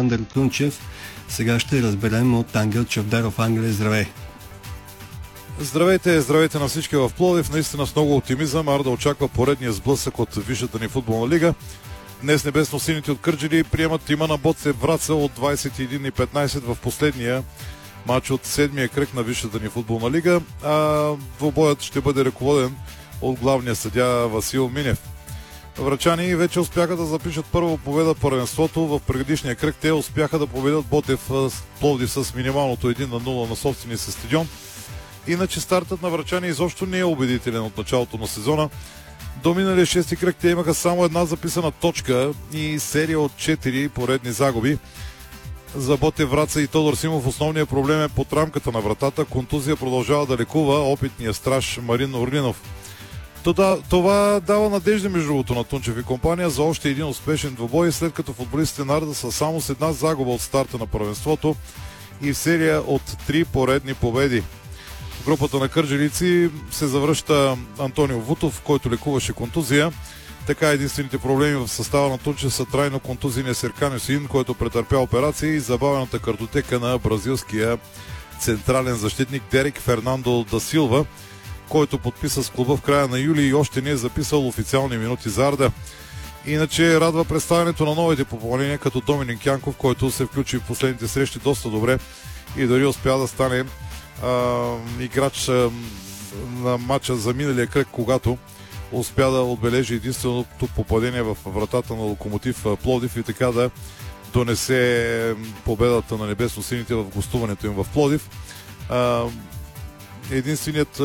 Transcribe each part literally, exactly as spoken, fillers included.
Александър Тунчев. Сега ще разберем от Ангел Чавдаров. Ангеле, здравей! Здравейте, здравейте на всички в Пловдив. Наистина с много оптимизъм Арда очаква поредния сблъсък от Висшата ни футболна лига. Днес небесно-сините от Кърджали приемат тима на Ботев Враца от двадесет и един и петнадесет в последния матч от седмия кръг на Висшата ни футболна лига. А двубоят ще бъде ръководен от главния съдия Васил Минев. Врачани вече успяха да запишат първа победа в първенството. В предишния кръг те успяха да победят Ботев Пловдив с минималното един на нула на собствения си стадион. Иначе стартът на Врачани изобщо не е убедителен от началото на сезона. До миналия шести кръг те имаха само една записана точка и серия от четири поредни загуби. За Ботев Враца и Тодор Симов основният проблем е под рамката на вратата. Контузия продължава да лекува опитния страж Марин Орлинов. Това, това дава надежда между другото на Тунчев и компания за още един успешен двубой, след като футболистите на Арда са само с една загуба от старта на първенството и в серия от три поредни победи. В групата на кърджалийци се завръща Антонио Вутов, който лекуваше контузия. Така единствените проблеми в състава на Тунчев са трайно контузийния Серкан Юсин, който претърпя операция, и забавената картотека на бразилския централен защитник Дерек Фернандо да Силва, който подписа с клуба в края на юли и още не е записал официални минути за Арда. Иначе радва представянето на новите попълнения, като Доминик Янков, който се включи в последните срещи доста добре и дори успя да стане а, играч а, на матча за миналия кръг, когато успя да отбележи единственото попадение в вратата на Локомотив Пловдив и така да донесе победата на небесно-сините в гостуването им в Пловдив. А, единственият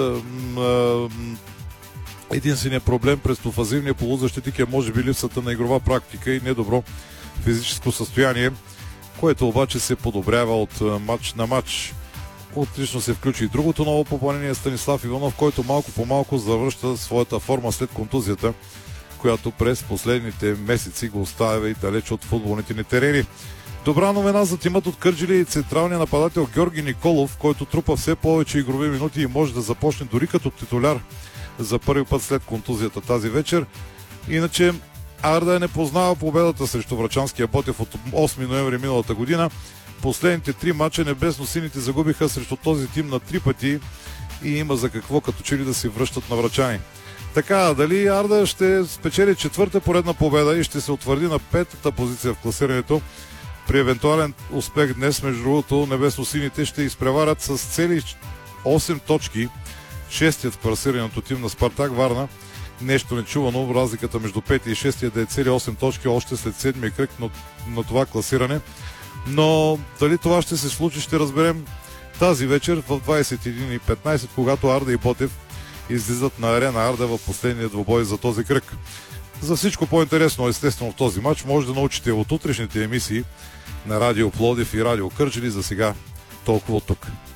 единственият проблем през офанзивния полузащитник е може би липсата на игрова практика и недобро физическо състояние, което обаче се подобрява от матч на матч. Отлично се включи и другото ново попълнение Станислав Иванов, който малко по малко завръща своята форма след контузията, която през последните месеци го оставя и далеч от футболните ни терени. Добра новина за тимът от Кърджали и централния нападател Георги Николов, който трупа все повече игрови минути и може да започне дори като титуляр за първи път след контузията тази вечер. Иначе Арда не познава победата срещу врачанския Ботев от осми ноември миналата година. Последните три мача небесно-сините загубиха срещу този тим на три пъти и има за какво като че ли да си връщат на Врачани. Така, дали Арда ще спечели четвърта поредна победа и ще се утвърди на петата позиция в класирането? При евентуален успех днес, между другото, небесно-сините ще изпреварят с цели осем точки шестият в класирането тим на Спартак Варна. Нещо нечувано, разликата между пети и шестия да е цели осем точки още след седмия кръг на, на това класиране. Но дали това ще се случи, ще разберем тази вечер в двадесет и един и петнадесет, когато Арда и Ботев излизат на арена Арда в последния двубой за този кръг. За всичко по-интересно, естествено, в този матч може да научите от утрешните емисии на Радио Пловдив и Радио Кърджали. За сега толкова от тук.